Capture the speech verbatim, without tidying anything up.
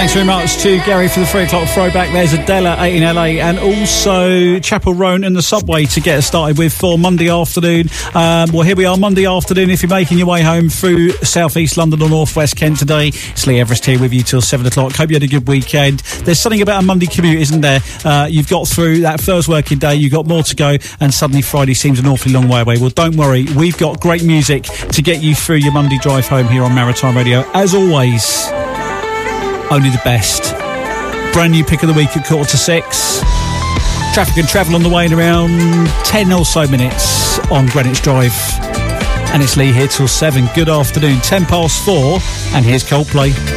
Thanks very much to Gary for the three o'clock throwback. There's Adela, eight in L A, and also Chapel Roan and the Subway to get us started with for Monday afternoon. Um, well, here we are, Monday afternoon. If you're making your way home through South East London or North West Kent today, it's Lee Everest here with you till seven o'clock. Hope you had a good weekend. There's something about a Monday commute, isn't there? Uh, you've got through that first working day, you've got more to go, and suddenly Friday seems an awfully long way away. Well, don't worry, we've got great music to get you through your Monday drive home here on Maritime Radio. As always, only the best. Brand new pick of the week at quarter to six. Traffic and travel on the way in around ten or so minutes on Greenwich Drive. And it's Lee here till seven. Good afternoon, ten past four, and here's Coldplay.